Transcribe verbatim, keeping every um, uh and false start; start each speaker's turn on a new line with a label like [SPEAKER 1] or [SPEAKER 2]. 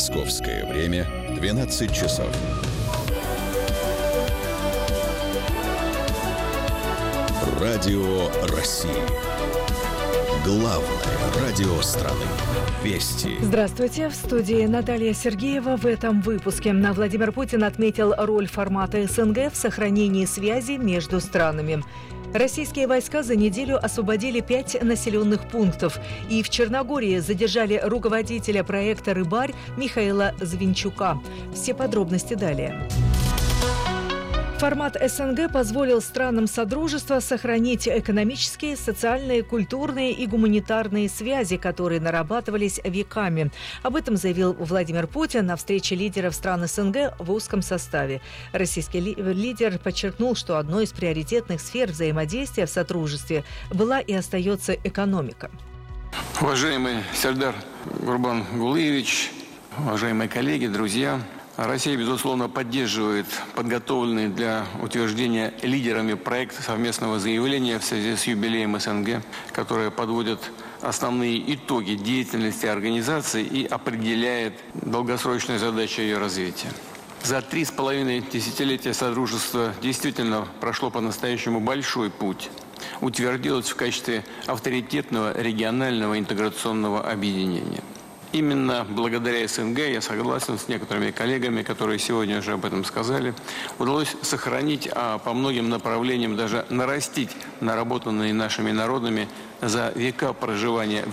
[SPEAKER 1] Московское время двенадцать часов. Радио России. Главное радио страны. Вести.
[SPEAKER 2] Здравствуйте. В студии Наталья Сергеева. В этом выпуске Владимир Путин отметил роль формата СНГ в сохранении связи между странами. Российские войска за неделю освободили пять населенных пунктов. И в Черногории задержали руководителя проекта «Рыбарь» Михаила Звинчука. Все подробности далее. Формат СНГ позволил странам Содружества сохранить экономические, социальные, культурные и гуманитарные связи, которые нарабатывались веками. Об этом заявил Владимир Путин на встрече лидеров стран СНГ в узком составе. Российский ли- лидер подчеркнул, что одной из приоритетных сфер взаимодействия в Содружестве была и остается экономика.
[SPEAKER 3] Уважаемый Сердар Гурбангулыевич, уважаемые коллеги, друзья, Россия, безусловно, поддерживает подготовленный для утверждения лидерами проект совместного заявления в связи с юбилеем СНГ, которое подводит основные итоги деятельности организации и определяет долгосрочные задачи ее развития. За три с половиной десятилетия Содружества действительно прошло по-настоящему большой путь. Утвердилось в качестве авторитетного регионального интеграционного объединения. Именно благодаря СНГ, я согласен с некоторыми коллегами, которые сегодня уже об этом сказали, удалось сохранить, а по многим направлениям даже нарастить наработанные нашими народами за века проживания